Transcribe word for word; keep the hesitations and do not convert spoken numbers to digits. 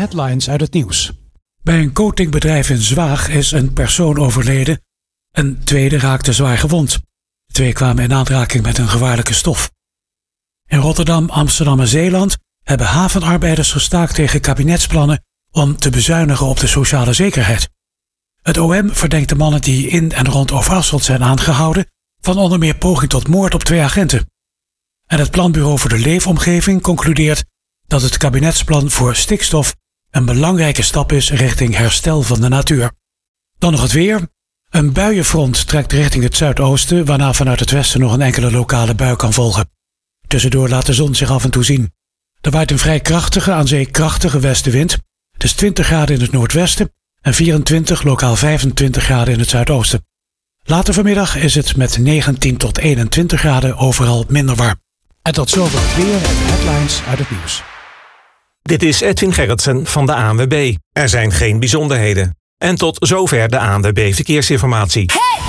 headlines uit het nieuws. Bij een coatingbedrijf in Zwaag is een persoon overleden. Een tweede raakte zwaar gewond. De twee kwamen in aanraking met een gevaarlijke stof. In Rotterdam, Amsterdam en Zeeland hebben havenarbeiders gestaakt tegen kabinetsplannen om te bezuinigen op de sociale zekerheid. Het O M verdenkt de mannen die in en rond Overasselt zijn aangehouden van onder meer poging tot moord op twee agenten. En het Planbureau voor de Leefomgeving concludeert dat het kabinetsplan voor stikstof een belangrijke stap is richting herstel van de natuur. Dan nog het weer. Een buienfront trekt richting het zuidoosten, waarna vanuit het westen nog een enkele lokale bui kan volgen. Tussendoor laat de zon zich af en toe zien. Er waait een vrij krachtige, aan zee krachtige westenwind. Het is twintig graden in het noordwesten en vierentwintig, lokaal vijfentwintig graden in het zuidoosten. Later vanmiddag is het met negentien tot eenentwintig graden overal minder warm. En tot zover het weer en de headlines uit het nieuws. Dit is Edwin Gerritsen van de A N W B. Er zijn geen bijzonderheden. En tot zover de A N W B Verkeersinformatie. Hey!